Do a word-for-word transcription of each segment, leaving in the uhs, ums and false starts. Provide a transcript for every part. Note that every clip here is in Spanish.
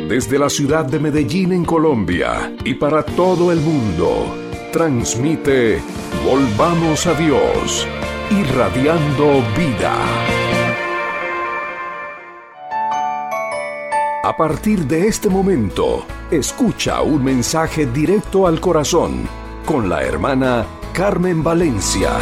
Desde la ciudad de Medellín en Colombia y para todo el mundo, transmite Volvamos a Dios, irradiando vida. A partir de este momento, escucha un mensaje directo al corazón con la hermana Carmen Valencia.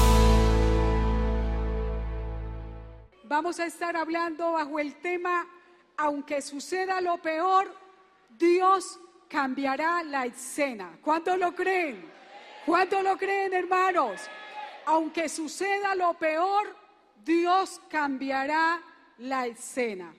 Vamos a estar hablando bajo el tema, aunque suceda lo peor, Dios cambiará la escena. ¿Cuántos lo creen? ¿Cuántos lo creen, hermanos? Aunque suceda lo peor, Dios cambiará la escena.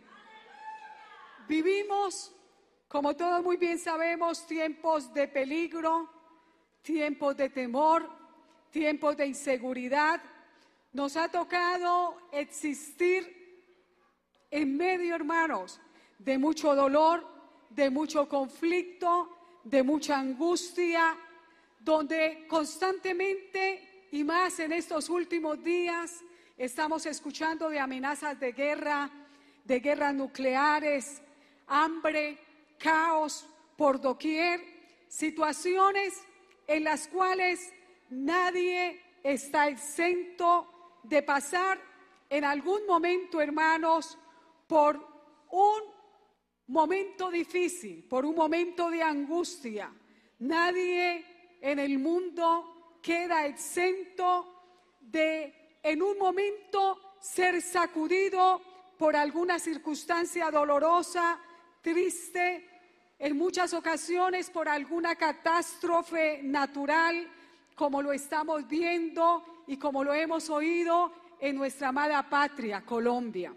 Vivimos, como todos muy bien sabemos, tiempos de peligro, tiempos de temor, tiempos de inseguridad. Nos ha tocado existir en medio, hermanos, de mucho dolor, de mucho conflicto, de mucha angustia, donde constantemente, y más en estos últimos días, estamos escuchando de amenazas de guerra, de guerras nucleares, hambre, caos por doquier, situaciones en las cuales nadie está exento de pasar en algún momento, hermanos, por un momento difícil, por un momento de angustia. Nadie en el mundo queda exento de, en un momento, ser sacudido por alguna circunstancia dolorosa, triste, en muchas ocasiones por alguna catástrofe natural, como lo estamos viendo y como lo hemos oído en nuestra amada patria, Colombia.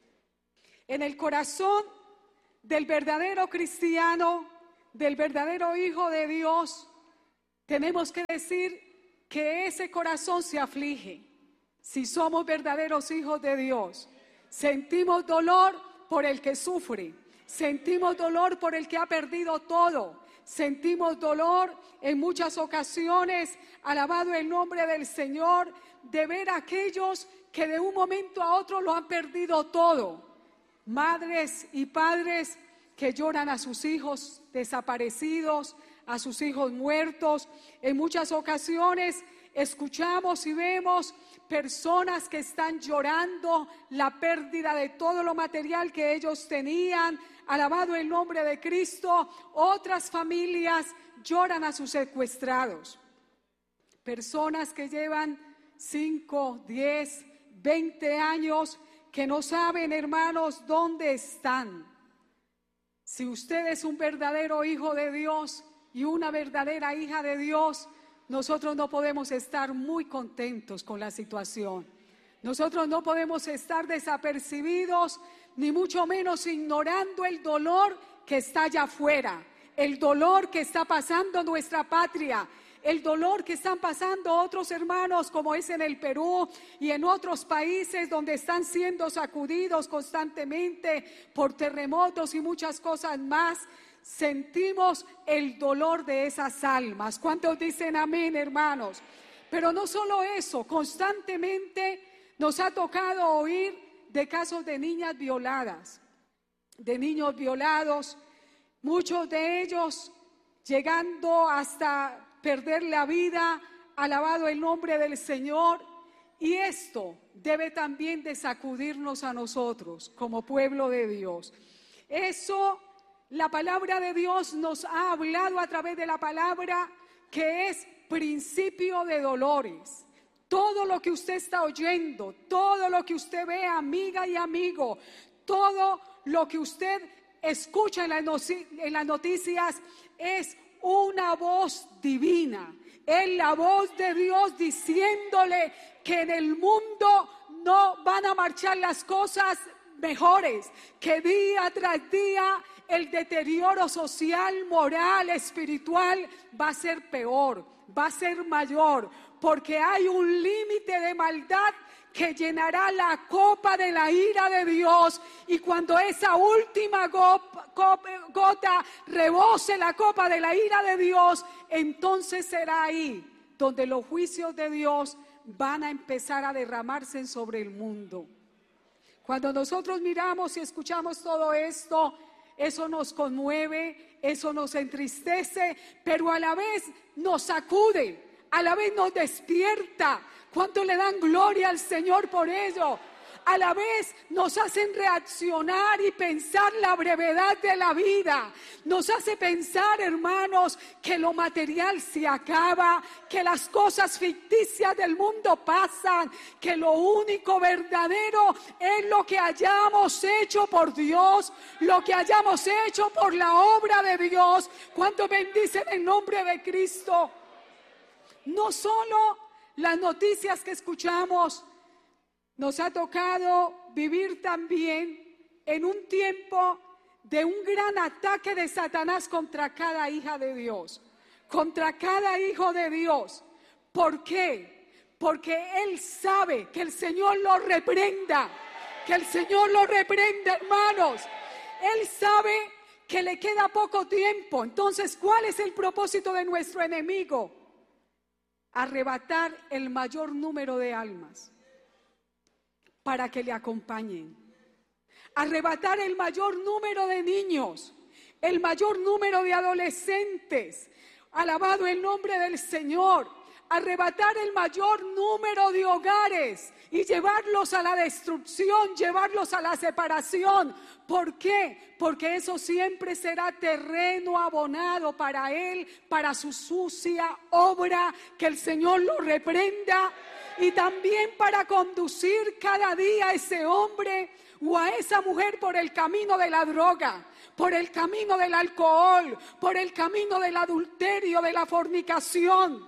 En el corazón del verdadero cristiano, del verdadero Hijo de Dios, tenemos que decir que ese corazón se aflige. Si somos verdaderos hijos de Dios, sentimos dolor por el que sufre, sentimos dolor por el que ha perdido todo, sentimos dolor en muchas ocasiones, alabado el nombre del Señor, de ver a aquellos que de un momento a otro lo han perdido todo. Madres y padres que lloran a sus hijos desaparecidos, a sus hijos muertos. En muchas ocasiones escuchamos y vemos personas que están llorando la pérdida de todo lo material que ellos tenían. Alabado el nombre de Cristo. Otras familias lloran a sus secuestrados. Personas que llevan cinco, diez, veinte años que no saben, hermanos, dónde están. Si usted es un verdadero hijo de Dios y una verdadera hija de Dios, nosotros no podemos estar muy contentos con la situación. Nosotros no podemos estar desapercibidos, ni mucho menos ignorando el dolor que está allá afuera, el dolor que está pasando en nuestra patria, el dolor que están pasando otros hermanos, como es en el Perú y en otros países donde están siendo sacudidos constantemente por terremotos y muchas cosas más. Sentimos el dolor de esas almas. ¿Cuántos dicen amén, hermanos? Pero no solo eso, constantemente nos ha tocado oír de casos de niñas violadas, de niños violados, muchos de ellos llegando hasta perder la vida, alabado el nombre del Señor. Y esto debe también de sacudirnos a nosotros como pueblo de Dios. Eso, la palabra de Dios nos ha hablado a través de la palabra, que es principio de dolores. Todo lo que usted está oyendo, todo lo que usted ve, amiga y amigo, todo lo que usted escucha en las noticias es una voz divina. Es la voz de Dios diciéndole que en el mundo no van a marchar las cosas mejores, que día tras día el deterioro social, moral, espiritual va a ser peor, va a ser mayor, porque hay un límite de maldad que llenará la copa de la ira de Dios, y cuando esa última gota rebose la copa de la ira de Dios, entonces será ahí donde los juicios de Dios van a empezar a derramarse sobre el mundo. Cuando nosotros miramos y escuchamos todo esto, eso nos conmueve, eso nos entristece, pero a la vez nos sacude, a la vez nos despierta. ¿Cuánto le dan gloria al Señor por ello? A la vez nos hacen reaccionar y pensar la brevedad de la vida. Nos hace pensar, hermanos, que lo material se acaba, que las cosas ficticias del mundo pasan, que lo único verdadero es lo que hayamos hecho por Dios, lo que hayamos hecho por la obra de Dios. ¿Cuánto bendicen el nombre de Cristo? No solo las noticias que escuchamos. Nos ha tocado vivir también en un tiempo de un gran ataque de Satanás contra cada hija de Dios, contra cada hijo de Dios. ¿Por qué? Porque Él sabe que el Señor lo reprenda, que el Señor lo reprenda, hermanos. Él sabe que le queda poco tiempo. Entonces, ¿cuál es el propósito de nuestro enemigo? Arrebatar el mayor número de almas para que le acompañen. Arrebatar el mayor número de niños, el mayor número de adolescentes. Alabado el nombre del Señor. Arrebatar el mayor número de hogares y llevarlos a la destrucción, llevarlos a la separación. ¿Por qué? Porque eso siempre será terreno abonado para él, para su sucia obra. Que el Señor lo reprenda. Y también para conducir cada día a ese hombre o a esa mujer por el camino de la droga, por el camino del alcohol, por el camino del adulterio, de la fornicación.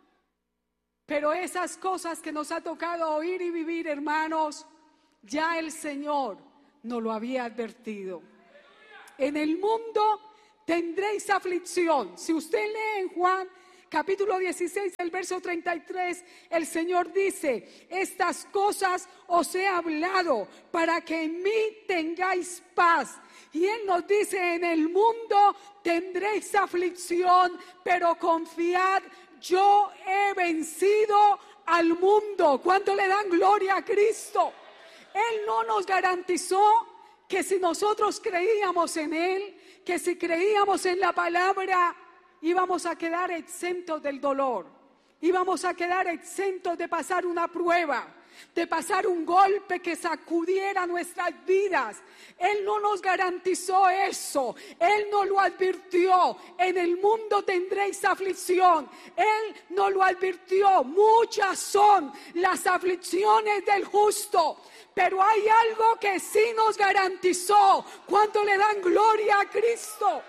Pero esas cosas que nos ha tocado oír y vivir, hermanos, ya el Señor nos lo había advertido. En el mundo tendréis aflicción. Si usted lee en Juan capítulo dieciséis, el verso treinta y tres, el Señor dice: estas cosas os he hablado para que en mí tengáis paz. Y Él nos dice: en el mundo tendréis aflicción, pero confiad, yo he vencido al mundo. ¿Cuánto le dan gloria a Cristo? Él no nos garantizó que si nosotros creíamos en Él, que si creíamos en la palabra, íbamos a quedar exentos del dolor, íbamos a quedar exentos de pasar una prueba, de pasar un golpe que sacudiera nuestras vidas. Él no nos garantizó eso, Él nos lo advirtió: en el mundo tendréis aflicción. Él nos lo advirtió: muchas son las aflicciones del justo, pero hay algo que sí nos garantizó. ¿Cuánto le dan gloria a Cristo?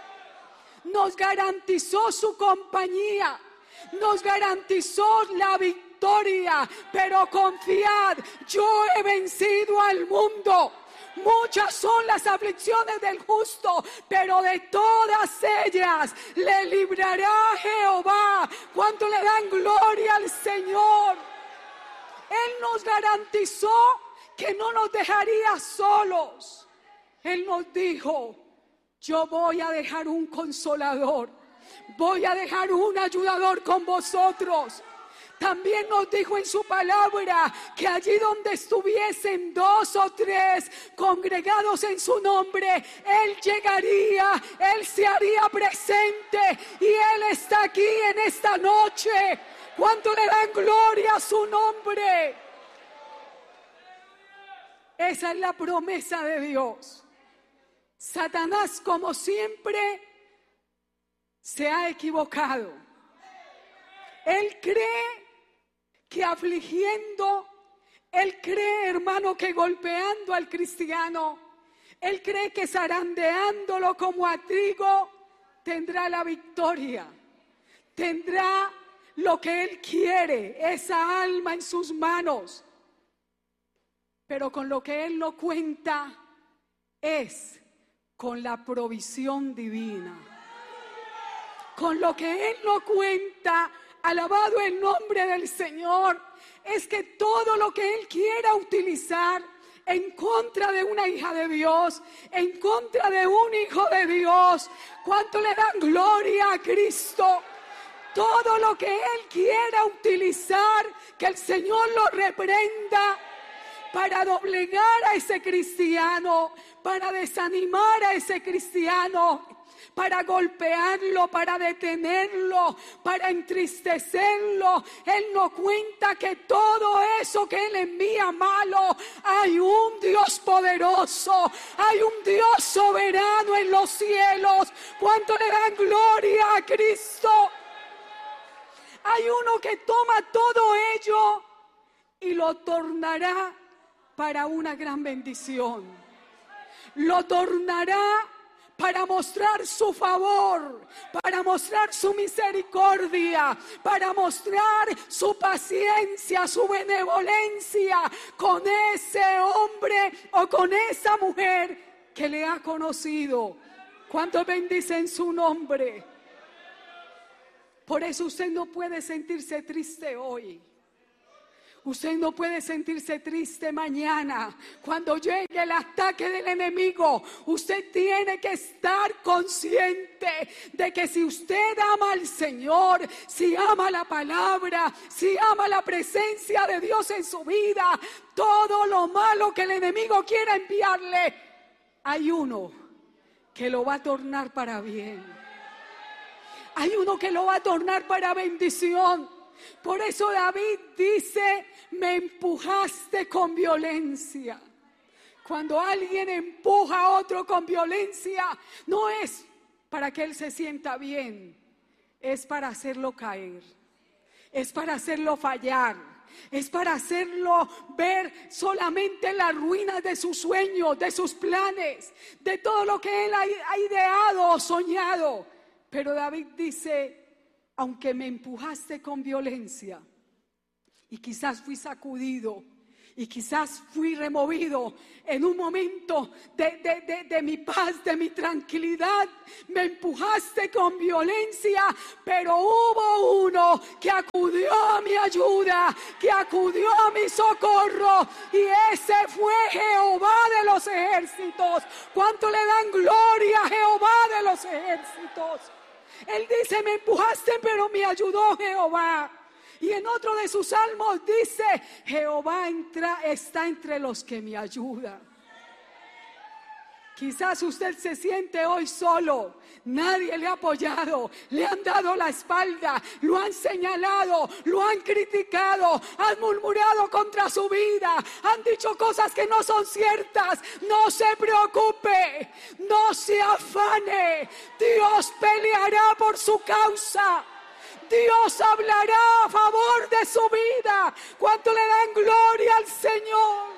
Nos garantizó su compañía, nos garantizó la victoria, pero confiad, yo he vencido al mundo. Muchas son las aflicciones del justo, pero de todas ellas le librará Jehová. ¿Cuánto le dan gloria al Señor? Él nos garantizó que no nos dejaría solos. Él nos dijo: yo voy a dejar un consolador, voy a dejar un ayudador con vosotros. También nos dijo en su palabra que allí donde estuviesen dos o tres congregados en su nombre, Él llegaría, Él se haría presente, y Él está aquí en esta noche. ¿Cuánto le dan gloria a su nombre? Esa es la promesa de Dios. Satanás, como siempre, se ha equivocado. Él cree que afligiendo, él cree, hermano, que golpeando al cristiano, él cree que zarandeándolo como a trigo tendrá la victoria, tendrá lo que él quiere, esa alma en sus manos. Pero con lo que él no cuenta es con la provisión divina. Con lo que él no cuenta, alabado el nombre del Señor, es que todo lo que él quiera utilizar en contra de una hija de Dios, en contra de un hijo de Dios, ¿cuánto le dan gloria a Cristo? Todo lo que él quiera utilizar, que el Señor lo reprenda para doblegar a ese cristiano, para desanimar a ese cristiano, para golpearlo, para detenerlo, para entristecerlo. Él no cuenta que todo eso que Él envía malo, hay un Dios poderoso, hay un Dios soberano en los cielos. ¿Cuánto le dan gloria a Cristo? Hay uno que toma todo ello y lo tornará para una gran bendición. Lo tornará para mostrar su favor, para mostrar su misericordia, para mostrar su paciencia, su benevolencia con ese hombre o con esa mujer que le ha conocido. ¿Cuántos bendicen su nombre? Por eso usted no puede sentirse triste hoy. Usted no puede sentirse triste mañana. Cuando llegue el ataque del enemigo, usted tiene que estar consciente de que si usted ama al Señor, si ama la palabra, si ama la presencia de Dios en su vida, todo lo malo que el enemigo quiera enviarle, hay uno que lo va a tornar para bien. Hay uno que lo va a tornar para bendición. Por eso David dice: me empujaste con violencia. Cuando alguien empuja a otro con violencia, no es para que él se sienta bien, es para hacerlo caer, es para hacerlo fallar, es para hacerlo ver solamente las ruinas de sus sueños, de sus planes, de todo lo que él ha ideado o soñado. Pero David dice: aunque me empujaste con violencia, y quizás fui sacudido, y quizás fui removido en un momento de, de, de, de mi paz, de mi tranquilidad, me empujaste con violencia, pero hubo uno que acudió a mi ayuda, que acudió a mi socorro, y ese fue Jehová de los ejércitos. ¿Cuánto le dan gloria a Jehová de los ejércitos? Él dice: me empujaste, pero me ayudó Jehová. Y en otro de sus salmos dice: Jehová entra, está entre los que me ayudan. Quizás usted se siente hoy solo, nadie le ha apoyado, le han dado la espalda, lo han señalado, lo han criticado, han murmurado contra su vida, han dicho cosas que no son ciertas. No se preocupe, no se afane, Dios peleará por su causa. Dios hablará a favor de su vida. ¿Cuánto le dan gloria al Señor?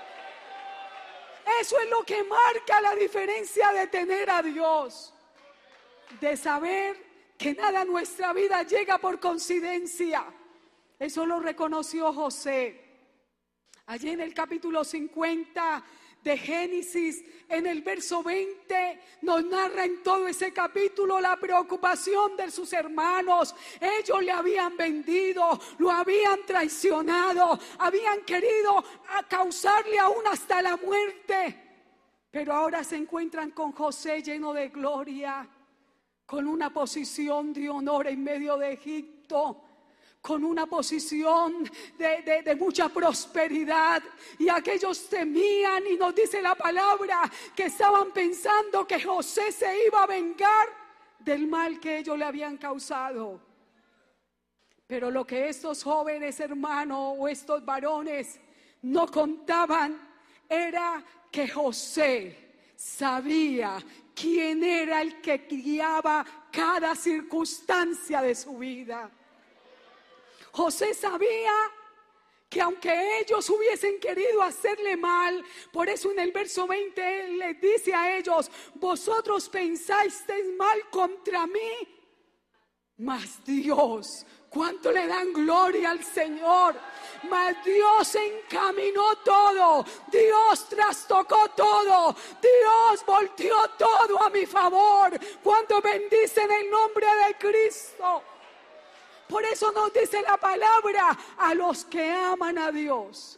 Eso es lo que marca la diferencia de tener a Dios, de saber que nada en nuestra vida llega por coincidencia. Eso lo reconoció José. Allí en el capítulo cincuenta de Génesis, en el verso veinte, nos narra en todo ese capítulo la preocupación de sus hermanos. Ellos le habían vendido, lo habían traicionado, habían querido causarle aún hasta la muerte. Pero ahora se encuentran con José lleno de gloria, con una posición de honor en medio de Egipto, con una posición de, de, de mucha prosperidad, y aquellos temían, y nos dice la palabra que estaban pensando que José se iba a vengar del mal que ellos le habían causado. Pero lo que estos jóvenes hermanos o estos varones no contaban era que José sabía quién era el que guiaba cada circunstancia de su vida. José sabía que aunque ellos hubiesen querido hacerle mal, por eso en el verso veinte él les dice a ellos: vosotros pensasteis mal contra mí, mas Dios, ¿cuánto le dan gloria al Señor? Mas Dios encaminó todo, Dios trastocó todo, Dios volteó todo a mi favor. ¿Cuánto bendicen el nombre de Cristo? Por eso nos dice la palabra: a los que aman a Dios,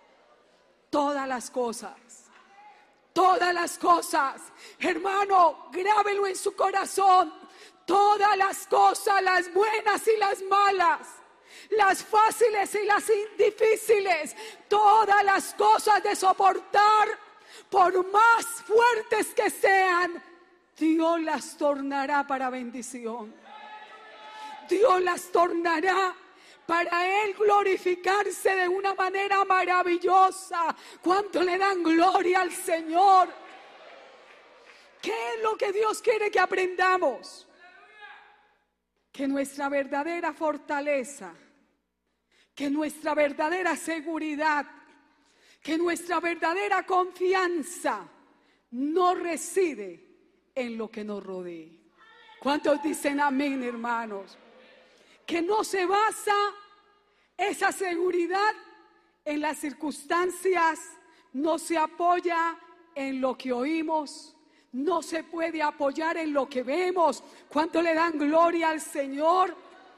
todas las cosas, todas las cosas, hermano, grábelo en su corazón, todas las cosas, las buenas y las malas, las fáciles y las difíciles, todas las cosas de soportar, por más fuertes que sean, Dios las tornará para bendición. Dios las tornará para Él glorificarse de una manera maravillosa. ¿Cuánto le dan gloria al Señor? ¿Qué es lo que Dios quiere que aprendamos? Que nuestra verdadera fortaleza, que nuestra verdadera seguridad, que nuestra verdadera confianza no reside en lo que nos rodee. ¿Cuántos dicen amén, hermanos? Que no se basa esa seguridad en las circunstancias, no se apoya en lo que oímos, no se puede apoyar en lo que vemos. ¿Cuánto le dan gloria al Señor?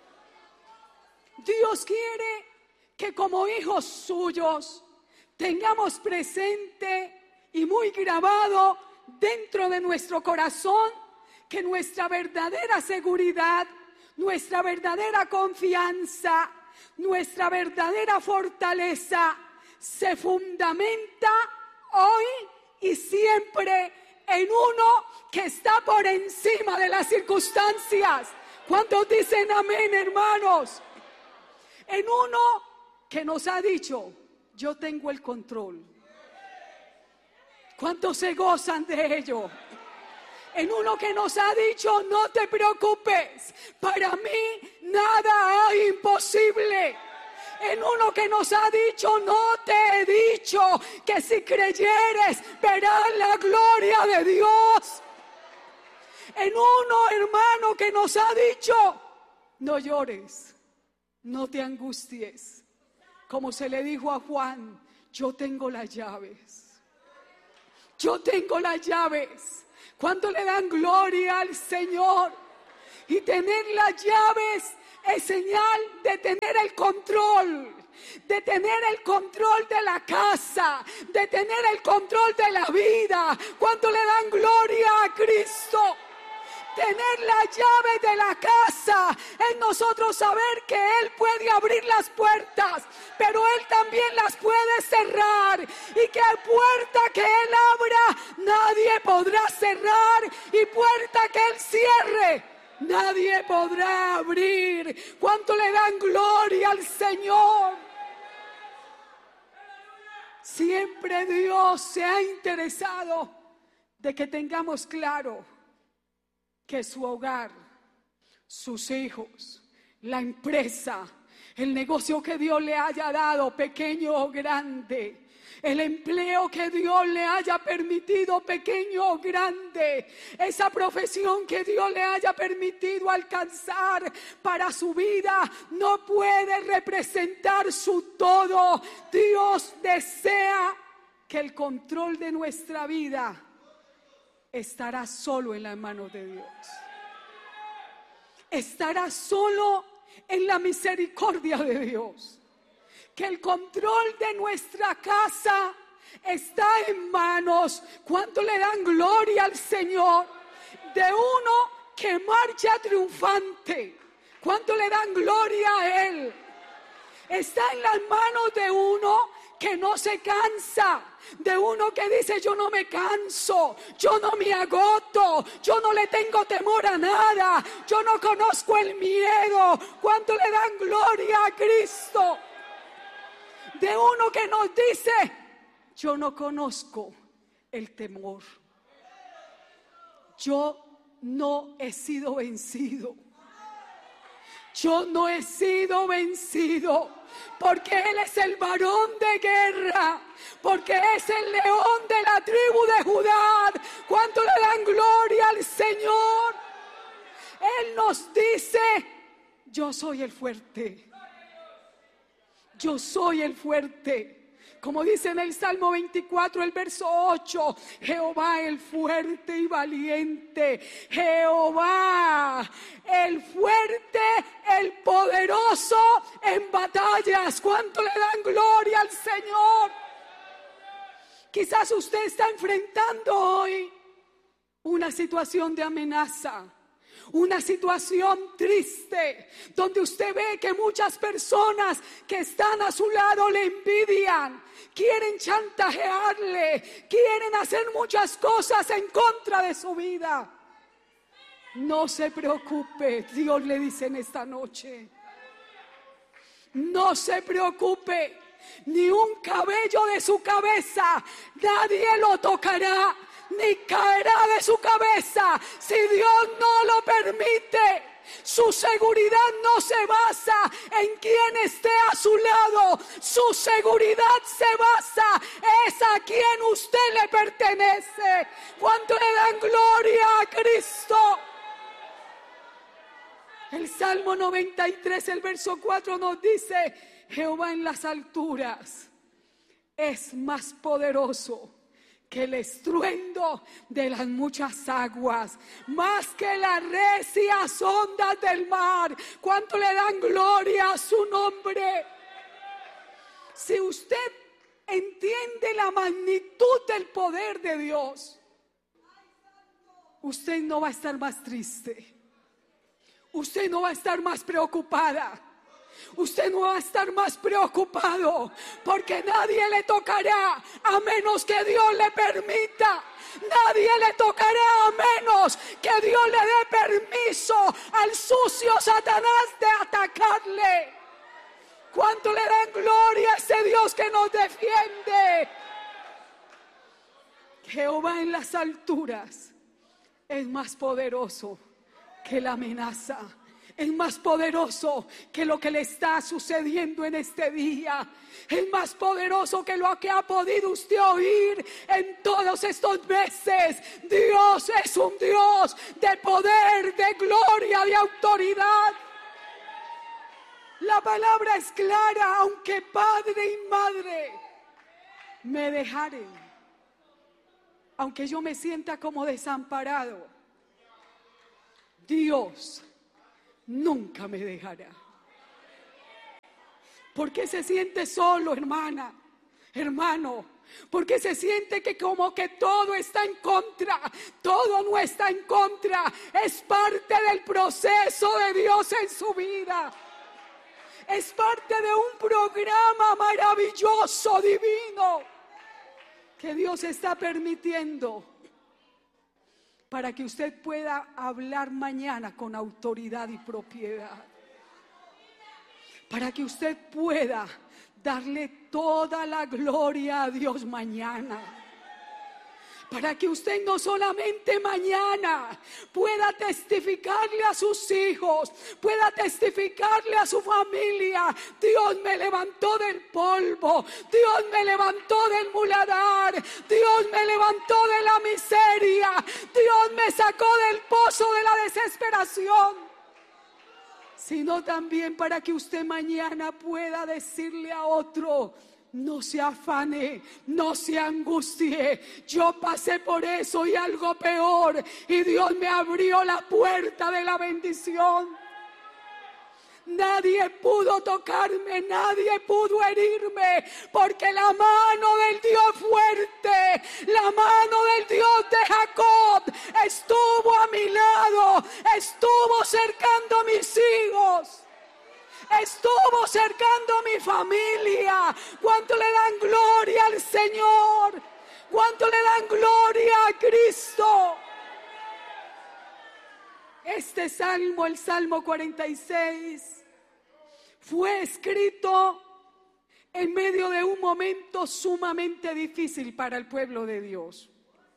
Dios quiere que como hijos suyos tengamos presente y muy grabado dentro de nuestro corazón que nuestra verdadera seguridad, nuestra verdadera confianza, nuestra verdadera fortaleza se fundamenta hoy y siempre en uno que está por encima de las circunstancias. ¿Cuántos dicen amén, hermanos? En uno que nos ha dicho: yo tengo el control. ¿Cuántos se gozan de ello? En uno que nos ha dicho: no te preocupes, para mí nada hay imposible. En uno que nos ha dicho: no te he dicho que si creyeres verás la gloria de Dios. En uno, hermano, que nos ha dicho: no llores, no te angusties. Como se le dijo a Juan: yo tengo las llaves. Yo tengo las llaves. ¿Cuánto le dan gloria al Señor? Y tener las llaves es señal de tener el control, de tener el control de la casa, de tener el control de la vida. ¿Cuánto le dan gloria a Cristo? Tener la llave de la casa es nosotros saber que Él puede abrir las puertas, pero Él también las puede cerrar, y que puerta que Él abra nadie podrá cerrar, y puerta que Él cierre nadie podrá abrir. ¿Cuánto le dan gloria al Señor? Siempre Dios se ha interesado de que tengamos claro que su hogar, sus hijos, la empresa, el negocio que Dios le haya dado, pequeño o grande, el empleo que Dios le haya permitido, pequeño o grande, esa profesión que Dios le haya permitido alcanzar para su vida, no puede representar su todo. Dios desea que el control de nuestra vida estará solo en las manos de Dios. Estará solo en la misericordia de Dios. Que el control de nuestra casa está en manos. ¿Cuánto le dan gloria al Señor? De uno que marcha triunfante. ¿Cuánto le dan gloria a Él? Está en las manos de uno que no se cansa, de uno que dice: yo no me canso, yo no me agoto, yo no le tengo temor a nada, yo no conozco el miedo. ¿Cuánto le dan gloria a Cristo? De uno que nos dice: yo no conozco el temor, yo no he sido vencido, yo no he sido vencido, porque Él es el varón de guerra, porque es el león de la tribu de Judá. ¿Cuánto le dan gloria al Señor? Él nos dice: yo soy el fuerte, yo soy el fuerte. Como dice en el Salmo veinticuatro, el verso ocho: Jehová el fuerte y valiente, Jehová el fuerte, el poderoso en batallas. ¿Cuánto le dan gloria al Señor? Quizás usted está enfrentando hoy una situación de amenaza, Una situación triste, donde usted ve que muchas personas que están a su lado le envidian, quieren chantajearle, quieren hacer muchas cosas en contra de su vida. No se preocupe, Dios le dice en esta noche. No se preocupe, ni un cabello de su cabeza nadie lo tocará, ni caerá de su cabeza si Dios no lo permite. Su seguridad no se basa en quien esté a su lado. Su seguridad se basa es a quien usted le pertenece. ¿Cuánto le dan gloria a Cristo? El Salmo noventa y tres, el verso cuatro nos dice: Jehová en las alturas es más poderoso que el estruendo de las muchas aguas, más que las recias ondas del mar. ¿Cuánto le dan gloria a su nombre? Si usted entiende la magnitud del poder de Dios, usted no va a estar más triste. Usted no va a estar más preocupada. Usted no va a estar más preocupado, porque nadie le tocará a menos que Dios le permita. Nadie le tocará a menos que Dios le dé permiso al sucio Satanás de atacarle. ¿Cuánto le dan gloria a ese Dios que nos defiende? Jehová en las alturas es más poderoso que la amenaza. Es más poderoso que lo que le está sucediendo en este día. Es más poderoso que lo que ha podido usted oír en todos estos meses. Dios es un Dios de poder, de gloria, de autoridad. La palabra es clara: aunque padre y madre me dejaren, aunque yo me sienta como desamparado, Dios nunca me dejará. ¿Por qué se siente solo, hermana, hermano? Porque se siente que como que todo está en contra. Todo no está en contra. Es parte del proceso de Dios en su vida. Es parte de un programa maravilloso, divino, que Dios está permitiendo para que usted pueda hablar mañana con autoridad y propiedad. Para que usted pueda darle toda la gloria a Dios mañana. Para que usted no solamente mañana pueda testificarle a sus hijos, pueda testificarle a su familia: Dios me levantó del polvo, Dios me levantó del muladar, Dios me levantó de la miseria, Dios me sacó del pozo de la desesperación. Sino también para que usted mañana pueda decirle a otro: no se afane, no se angustie, yo pasé por eso y algo peor, y Dios me abrió la puerta de la bendición. Nadie pudo tocarme, nadie pudo herirme, porque la mano del Dios fuerte, la mano del Dios de Jacob estuvo a mi lado, estuvo cercando a mis hijos, estuvo cercando a mi familia. ¿Cuánto le dan gloria al Señor? ¿Cuánto le dan gloria a Cristo? Este salmo, el Salmo cuarenta y seis, fue escrito en medio de un momento sumamente difícil para el pueblo de Dios.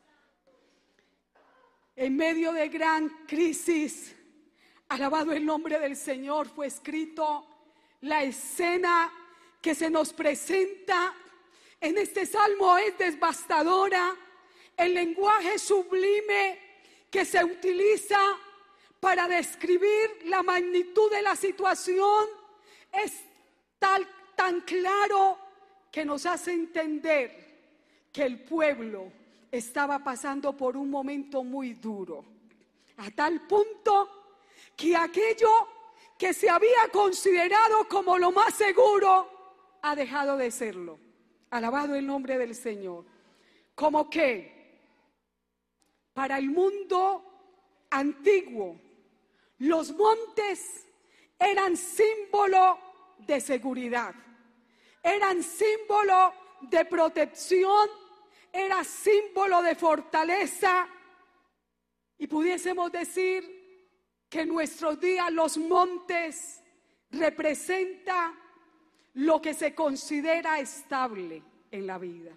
En medio de gran crisis, alabado el nombre del Señor, fue escrito. La escena que se nos presenta en este salmo es devastadora. El lenguaje sublime que se utiliza para describir la magnitud de la situación es tal, tan claro, que nos hace entender que el pueblo estaba pasando por un momento muy duro, a tal punto que aquello que se había considerado como lo más seguro ha dejado de serlo. Alabado el nombre del Señor. Como que para el mundo antiguo, Los montes eran símbolo de seguridad, eran símbolo de protección, era símbolo de fortaleza. Y pudiésemos decir que en nuestros días los montes representan lo que se considera estable en la vida.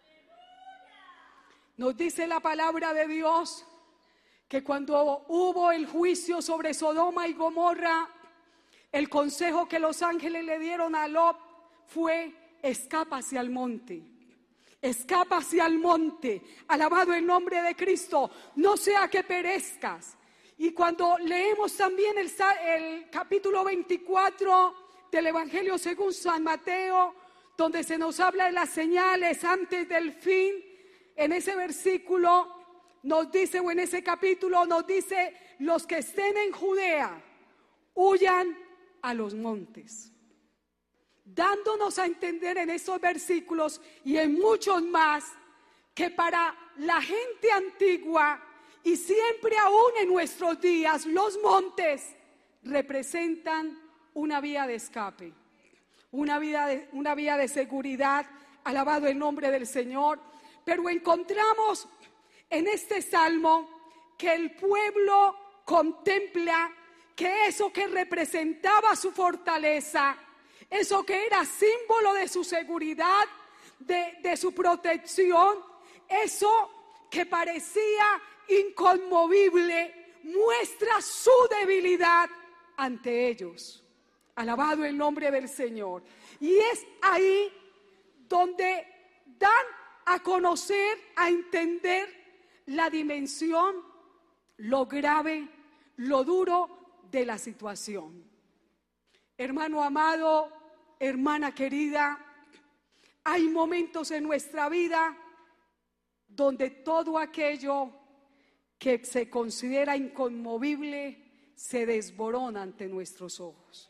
Nos dice la palabra de Dios que cuando hubo el juicio sobre Sodoma y Gomorra, el consejo que los ángeles le dieron a Lot fue: escapa hacia el monte, escapa hacia el monte, alabado el nombre de Cristo, no sea que perezcas. Y cuando leemos también el, el capítulo veinticuatro del Evangelio según San Mateo, donde se nos habla de las señales antes del fin, en ese versículo nos dice, o en ese capítulo nos dice: los que estén en Judea, huyan a los montes. Dándonos a entender en esos versículos y en muchos más, que para la gente antigua y siempre aún en nuestros días, los montes representan una vía de escape, una vía de, una vía de seguridad, alabado el nombre del Señor. Pero encontramos en este salmo que el pueblo contempla que eso que representaba su fortaleza, eso que era símbolo de su seguridad, de, de su protección, eso que parecía inconmovible, muestra su debilidad ante ellos. Alabado el nombre del Señor. Y es ahí donde dan a conocer, a entender la dimensión, lo grave, lo duro de la situación. Hermano amado, hermana querida, hay momentos en nuestra vida donde todo aquello que se considera inconmovible se desborona ante nuestros ojos.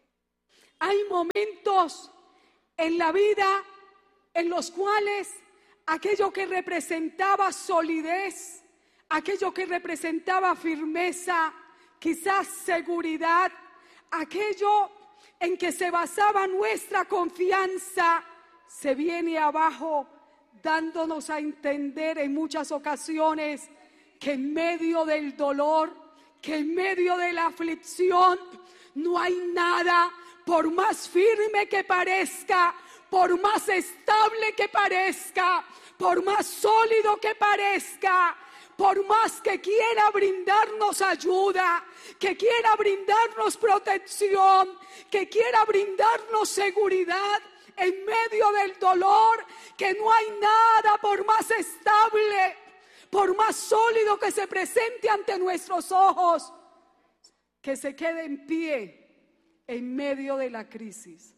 Hay momentos en la vida en los cuales aquello que representaba solidez, aquello que representaba firmeza, quizás seguridad, aquello en que se basaba nuestra confianza, se viene abajo, dándonos a entender en muchas ocasiones que en medio del dolor, que en medio de la aflicción, no hay nada, por más firme que parezca, por más estable que parezca, por más sólido que parezca, por más que quiera brindarnos ayuda, que quiera brindarnos protección, que quiera brindarnos seguridad en medio del dolor, que no hay nada por más estable, por más sólido que se presente ante nuestros ojos, que se quede en pie en medio de la crisis,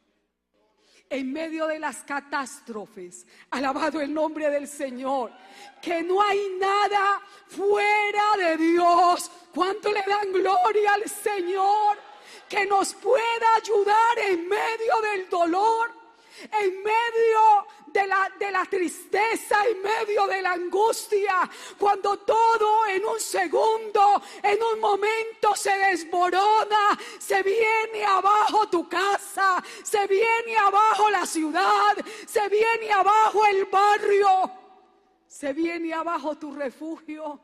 en medio de las catástrofes. Alabado el nombre del Señor. Que no hay nada fuera de Dios. ¿Cuánto le dan gloria al Señor? Que nos pueda ayudar en medio del dolor, en medio de la, de la tristeza, en medio de la angustia, cuando todo en un segundo, en un momento se desmorona, se viene abajo tu casa, se viene abajo la ciudad, se viene abajo el barrio, se viene abajo tu refugio.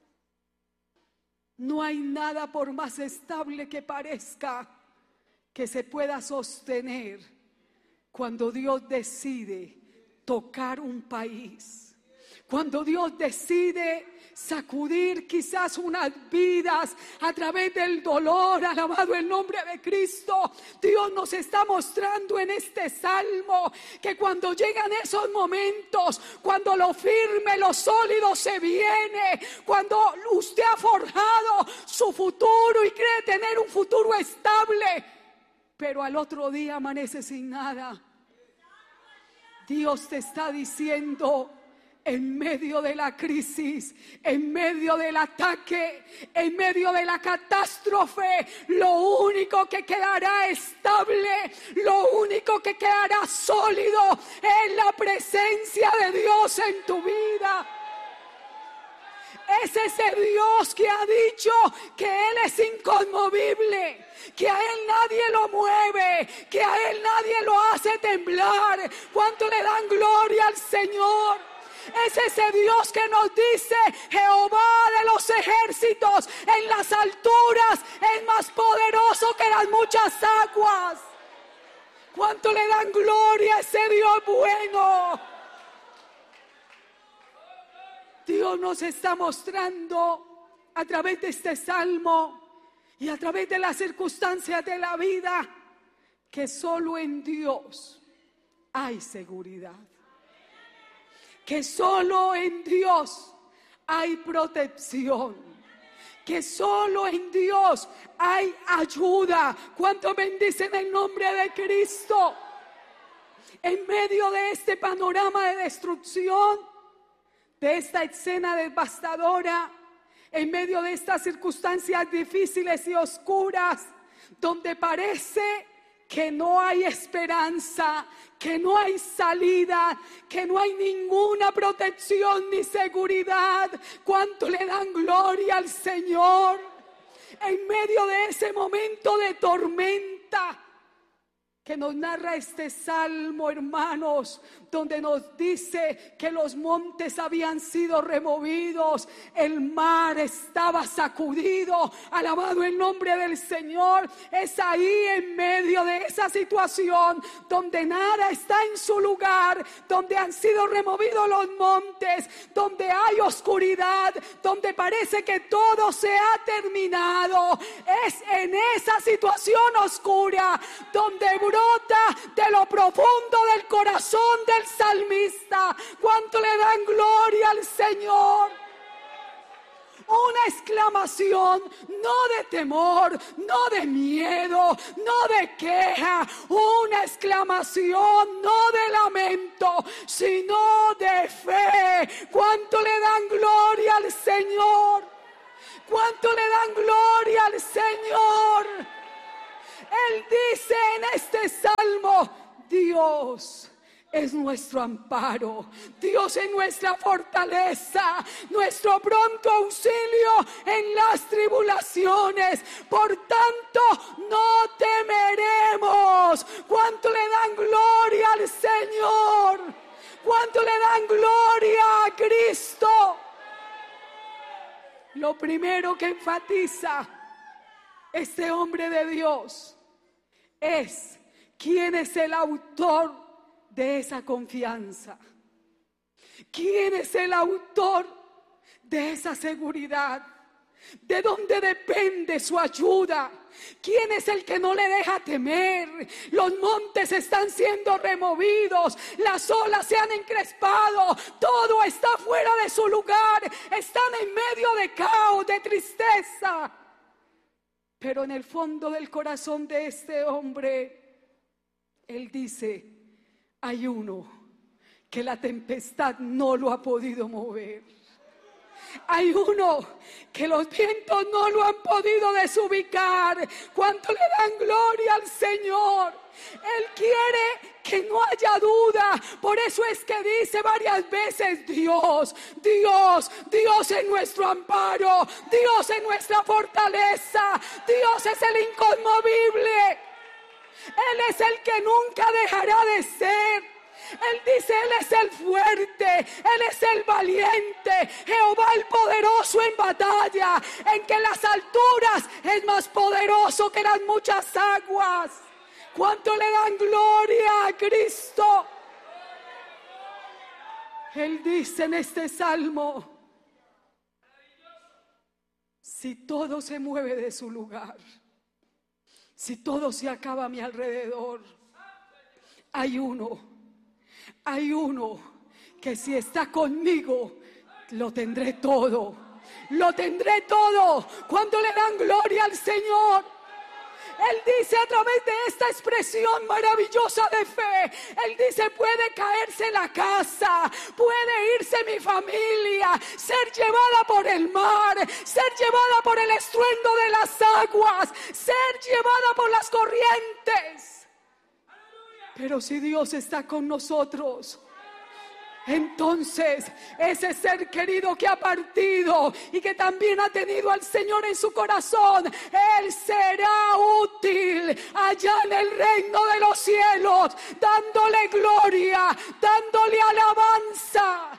No hay nada por más estable que parezca que se pueda sostener cuando Dios decide tocar un país, cuando Dios decide sacudir quizás unas vidas a través del dolor. Alabado el nombre de Cristo. Dios nos está mostrando en este salmo que cuando llegan esos momentos, cuando lo firme, lo sólido se viene, cuando usted ha forjado su futuro y cree tener un futuro estable, pero al otro día amanece sin nada, Dios te está diciendo: en medio de la crisis, en medio del ataque, en medio de la catástrofe, lo único que quedará estable, lo único que quedará sólido es la presencia de Dios en tu vida. Es ese Dios que ha dicho que Él es inconmovible, que a Él nadie lo mueve, que a Él nadie lo hace temblar. ¿Cuánto le dan gloria al Señor? Es ese Dios que nos dice: Jehová de los ejércitos en las alturas es más poderoso que las muchas aguas. ¿Cuánto le dan gloria a ese Dios bueno? Dios nos está mostrando a través de este salmo y a través de las circunstancias de la vida que solo en Dios hay seguridad, que solo en Dios hay protección, que solo en Dios hay ayuda. ¿Cuánto bendicen el nombre de Cristo? En medio de este panorama de destrucción, de esta escena devastadora, en medio de estas circunstancias difíciles y oscuras, donde parece que no hay esperanza, que no hay salida, que no hay ninguna protección ni seguridad. ¿Cuánto le dan gloria al Señor? En medio de ese momento de tormenta que nos narra este salmo, hermanos, donde nos dice que los montes habían sido removidos, el mar estaba sacudido, alabado el nombre del Señor. Es ahí, en medio de esa situación donde nada está en su lugar, donde han sido removidos los montes, donde hay oscuridad, donde parece que todo se ha terminado. Es en esa situación oscura donde brota de lo profundo del corazón del salmista. ¿Cuánto le dan gloria al Señor? Una exclamación, no de temor, no de miedo, no de queja, una exclamación no de lamento, sino de fe. ¿Cuánto le dan gloria al Señor? ¿Cuánto le dan gloria al Señor? Él dice en este salmo: Dios es nuestro amparo, Dios es nuestra fortaleza, nuestro pronto auxilio en las tribulaciones. Por tanto, no temeremos. ¿Cuánto le dan gloria al Señor? ¿Cuánto le dan gloria a Cristo? Lo primero que enfatiza este hombre de Dios es quién es el autor de esa confianza, quién es el autor de esa seguridad, de dónde depende su ayuda, quién es el que no le deja temer. Los montes están siendo removidos, las olas se han encrespado, todo está fuera de su lugar, están en medio de caos, de tristeza. Pero en el fondo del corazón de este hombre, él dice: hay uno que la tempestad no lo ha podido mover. Hay uno que los vientos no lo han podido desubicar. ¿Cuánto le dan gloria al Señor? Él quiere que no haya duda. Por eso es que dice varias veces: Dios, Dios, Dios es nuestro amparo, Dios es nuestra fortaleza, Dios es el inconmovible. Él es el que nunca dejará de ser. Él dice: Él es el fuerte, Él es el valiente, Jehová el poderoso en batalla, en que las alturas es más poderoso que las muchas aguas. ¿Cuánto le dan gloria a Cristo? Él dice en este salmo: si todo se mueve de su lugar, si todo se acaba a mi alrededor, hay uno Hay uno que si está conmigo, lo tendré todo. Lo tendré todo. Cuando le dan gloria al Señor, Él dice a través de esta expresión maravillosa de fe, Él dice: puede caerse la casa, puede irse mi familia, ser llevada por el mar, ser llevada por el estruendo de las aguas, ser llevada por las corrientes. Pero si Dios está con nosotros, Entonces, ese ser querido que ha partido y que también ha tenido al Señor en su corazón, Él será útil allá en el reino de los cielos, dándole gloria, dándole alabanza.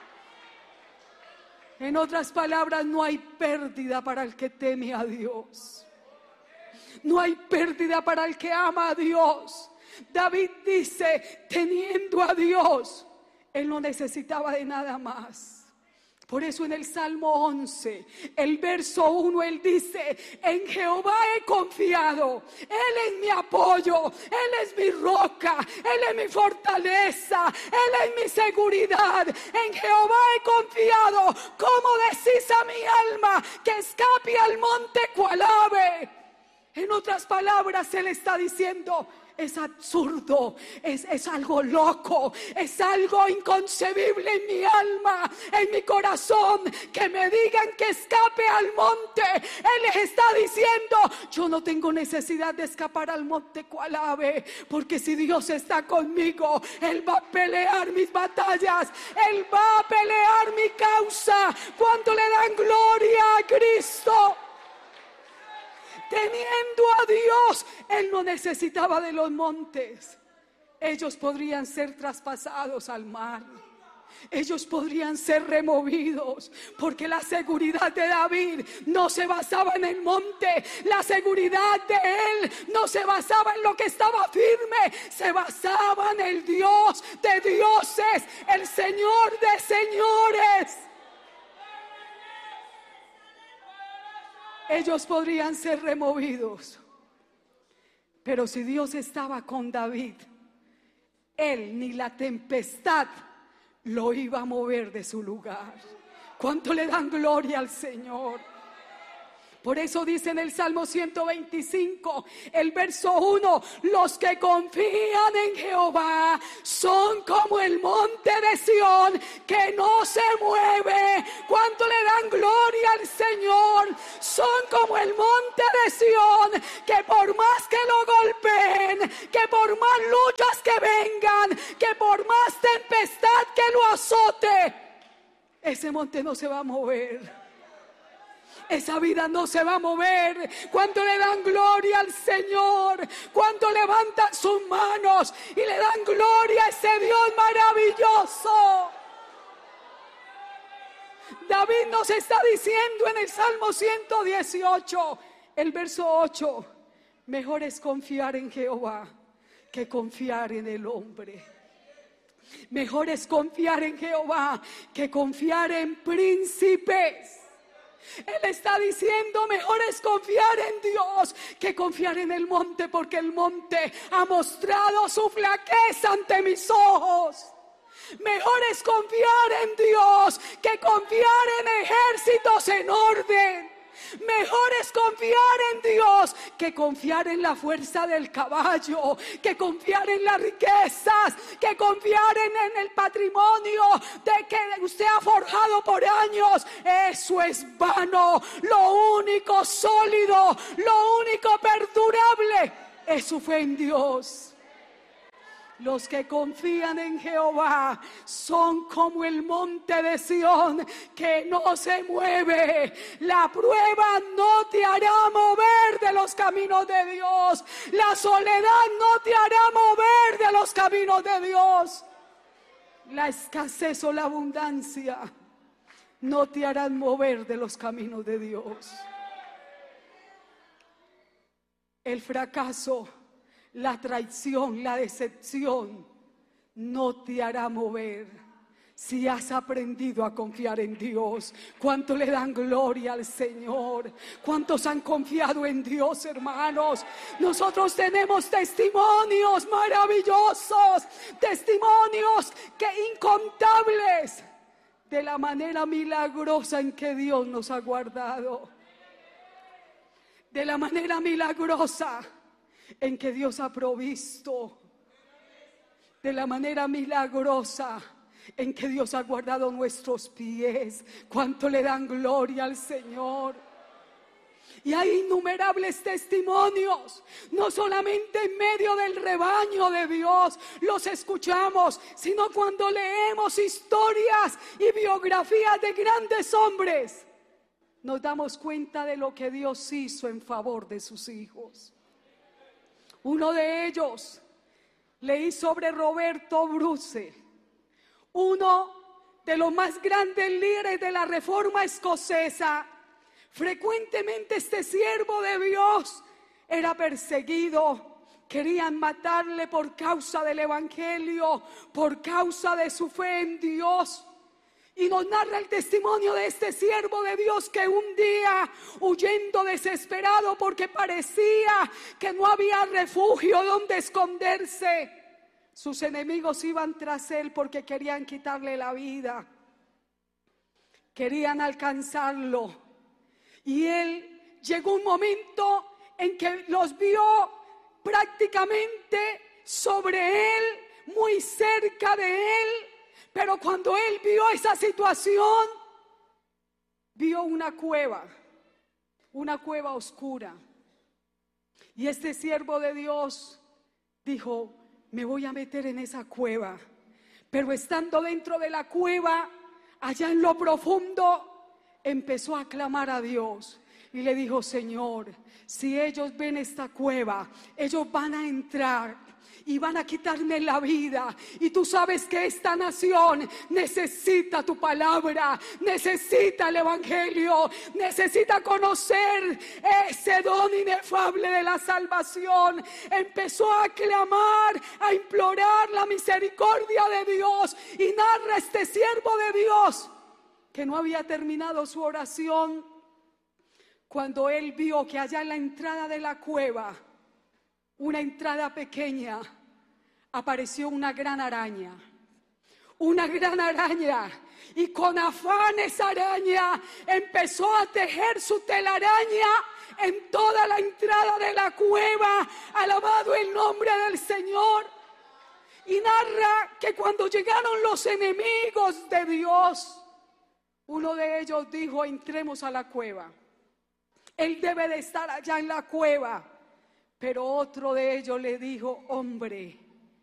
En otras palabras, no hay pérdida para el que teme a Dios. No hay pérdida para el que ama a Dios. David dice, teniendo a Dios, él no necesitaba de nada más. Por eso en el Salmo once, el verso uno, él dice, en Jehová he confiado, Él es mi apoyo, Él es mi roca, Él es mi fortaleza, Él es mi seguridad. En Jehová he confiado. ¿Cómo decís a mi alma que escape al monte cual ave? En otras palabras, él está diciendo, es absurdo, es, es algo loco, es algo inconcebible en mi alma, en mi corazón, que me digan que escape al monte. Él les está diciendo, yo no tengo necesidad de escapar al monte cual ave, porque si Dios está conmigo, Él va a pelear mis batallas, Él va a pelear mi causa. ¿Cuánto le dan gloria a Cristo? Teniendo a Dios, Él no necesitaba de los montes. Ellos podrían ser traspasados al mar. Ellos podrían ser removidos, porque la seguridad de David no se basaba en el monte. La seguridad de él no se basaba en lo que estaba firme, se basaba en el Dios de dioses, el Señor de señores. Ellos podrían ser removidos, pero si Dios estaba con David, él ni la tempestad lo iba a mover de su lugar. ¿Cuánto le dan gloria al Señor? Por eso dice en el Salmo ciento veinticinco, el verso uno, los que confían en Jehová son como el monte de Sión que no se mueve. ¿Cuánto le dan gloria al Señor? Son como el monte de Sión que por más que lo golpeen, que por más luchas que vengan, que por más tempestad que lo azote, ese monte no se va a mover. Esa vida no se va a mover. Cuando le dan gloria al Señor, cuando levantan sus manos y le dan gloria a ese Dios maravilloso. David nos está diciendo en el Salmo ciento dieciocho, el verso ocho, mejor es confiar en Jehová que confiar en el hombre. Mejor es confiar en Jehová que confiar en príncipes. Él está diciendo, mejor es confiar en Dios que confiar en el monte, porque el monte ha mostrado su flaqueza ante mis ojos. Mejor es confiar en Dios que confiar en ejércitos en orden. Mejor es confiar en Dios que confiar en la fuerza del caballo, que confiar en las riquezas, que confiar en, en el patrimonio de que usted ha forjado por años. Eso es vano. Lo único sólido, lo único perdurable es su fe en Dios. Los que confían en Jehová son como el monte de Sión que no se mueve. La prueba no te hará mover de los caminos de Dios. La soledad no te hará mover de los caminos de Dios. La escasez o la abundancia no te harán mover de los caminos de Dios. El fracaso, la traición, la decepción no te hará mover si has aprendido a confiar en Dios. ¿Cuánto le dan gloria al Señor? ¿Cuántos han confiado en Dios, hermanos? Nosotros tenemos testimonios maravillosos, testimonios que incontables de la manera milagrosa en que Dios nos ha guardado, de la manera milagrosa en que Dios ha provisto, de la manera milagrosa en que Dios ha guardado nuestros pies. ¿Cuánto le dan gloria al Señor? Y hay innumerables testimonios, no solamente en medio del rebaño de Dios los escuchamos, sino cuando leemos historias y biografías de grandes hombres, nos damos cuenta de lo que Dios hizo en favor de sus hijos. Uno de ellos, leí sobre Roberto Bruce, uno de los más grandes líderes de la Reforma escocesa. Frecuentemente este siervo de Dios era perseguido, querían matarle por causa del evangelio, por causa de su fe en Dios. Y nos narra el testimonio de este siervo de Dios que un día, huyendo desesperado porque parecía que no había refugio donde esconderse, sus enemigos iban tras él porque querían quitarle la vida, querían alcanzarlo. Y él llegó un momento en que los vio prácticamente sobre él, muy cerca de él. Pero cuando él vio esa situación, vio una cueva, una cueva oscura. Y este siervo de Dios dijo: me voy a meter en esa cueva. Pero estando dentro de la cueva, allá en lo profundo, empezó a clamar a Dios y le dijo: Señor, si ellos ven esta cueva, ellos van a entrar y van a quitarme la vida. Y tú sabes que esta nación necesita tu palabra, necesita el evangelio, necesita conocer ese don inefable de la salvación. Empezó a clamar, a implorar la misericordia de Dios. Y narra este siervo de Dios que no había terminado su oración cuando él vio que allá en la entrada de la cueva, una entrada pequeña, apareció una gran araña, una gran araña, y con afán esa araña empezó a tejer su telaraña en toda la entrada de la cueva. Alabado el nombre del Señor. Y narra que cuando llegaron los enemigos de Dios, uno de ellos dijo: entremos a la cueva, él debe de estar allá en la cueva. Pero otro de ellos le dijo: hombre,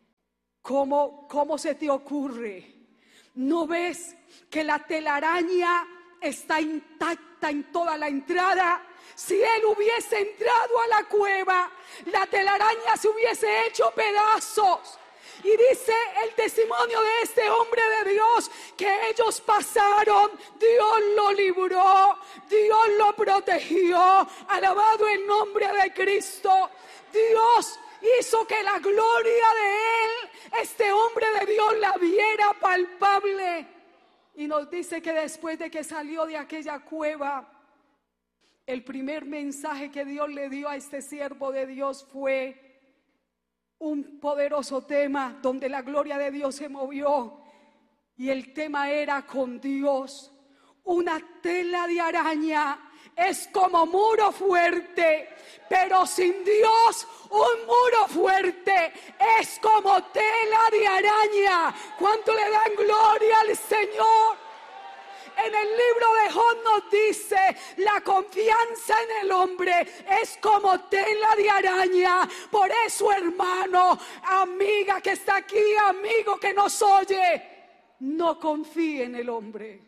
¿cómo, cómo se te ocurre? ¿No ves que la telaraña está intacta en toda la entrada? Si él hubiese entrado a la cueva, la telaraña se hubiese hecho pedazos. Y dice el testimonio de este hombre de Dios que ellos pasaron, Dios lo libró, Dios lo protegió. Alabado el nombre de Cristo. Dios hizo que la gloria de él, este hombre de Dios, la viera palpable. Y nos dice que después de que salió de aquella cueva, el primer mensaje que Dios le dio a este siervo de Dios fue un poderoso tema donde la gloria de Dios se movió. Y el tema era: con Dios una tela de araña es como muro fuerte, pero sin Dios un muro fuerte es como tela de araña. ¿Cuánto le dan gloria al Señor? En el libro de Job nos dice: la confianza en el hombre es como tela de araña. Por eso, hermano, amiga que está aquí, amigo que nos oye, no confíe en el hombre,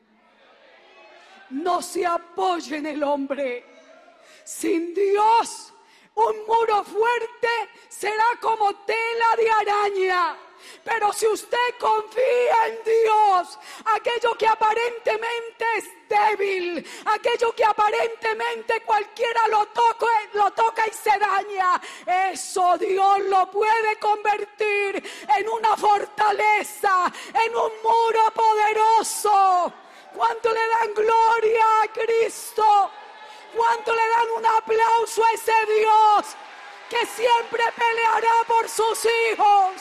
no se apoye en el hombre. Sin Dios, un muro fuerte será como tela de araña. Pero si usted confía en Dios, aquello que aparentemente es débil, aquello que aparentemente cualquiera lo toca, lo toca y se daña, eso Dios lo puede convertir en una fortaleza, en un muro poderoso. ¿Cuánto le dan gloria a Cristo? ¿Cuánto le dan un aplauso a ese Dios que siempre peleará por sus hijos?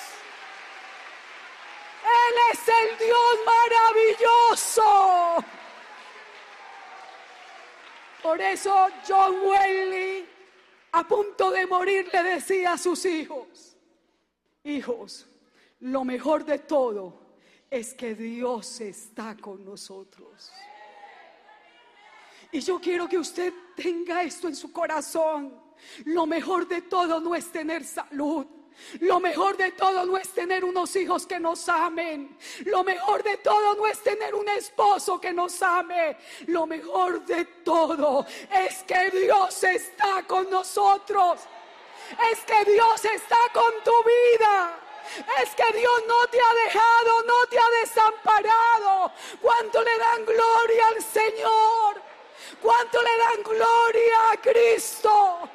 Él es el Dios maravilloso. Por eso John Wesley, a punto de morir, le decía a sus hijos: hijos, lo mejor de todo es que Dios está con nosotros. Y yo quiero que usted tenga esto en su corazón. Lo mejor de todo no es tener salud. Lo mejor de todo no es tener unos hijos que nos amen. Lo mejor de todo no es tener un esposo que nos ame. Lo mejor de todo es que Dios está con nosotros. Es que Dios está con tu vida. Es que Dios no te ha dejado, no te ha desamparado. ¿Cuánto le dan gloria al Señor? ¿Cuánto le dan gloria a Cristo?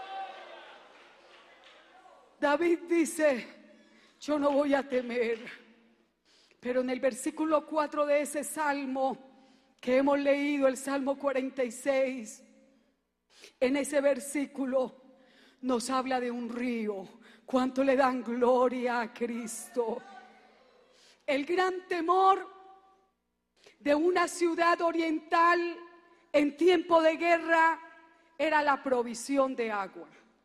David dice, yo no voy a temer. Pero en el versículo cuatro de ese salmo que hemos leído, el Salmo cuarenta y seis, en ese versículo nos habla de un río. ¿Cuánto le dan gloria a Cristo? El gran temor de una ciudad oriental en tiempo de guerra era la provisión de agua.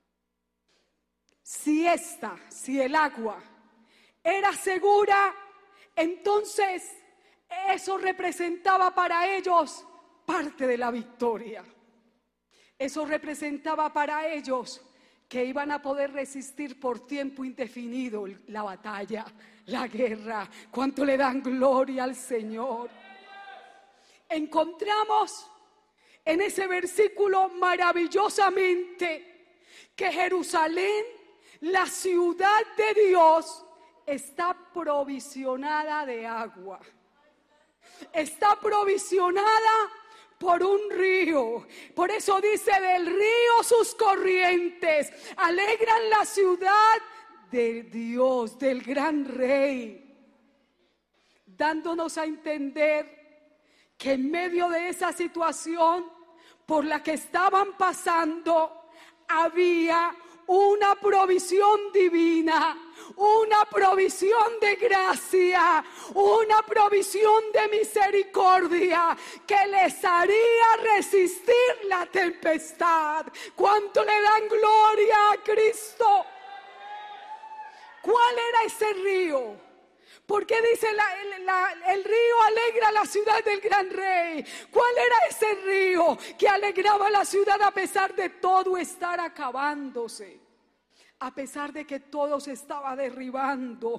Si esta, si el agua era segura, entonces eso representaba para ellos parte de la victoria. Eso representaba para ellos que iban a poder resistir por tiempo indefinido la batalla, la guerra. ¿Cuánto le dan gloria al Señor? Encontramos en ese versículo maravillosamente que Jerusalén, la ciudad de Dios, está provisionada de agua. Está provisionada por un río. Por eso dice, del río sus corrientes alegran la ciudad de Dios, del gran Rey, dándonos a entender que en medio de esa situación por la que estaban pasando había una provisión divina, una provisión de gracia, una provisión de misericordia que les haría resistir la tempestad. ¿Cuánto le dan gloria a Cristo? ¿Cuál era ese río? ¿Por qué dice la, la, el río alegra la ciudad del gran Rey? ¿Cuál era ese río que alegraba la ciudad a pesar de todo estar acabándose? A pesar de que todo se estaba derribando,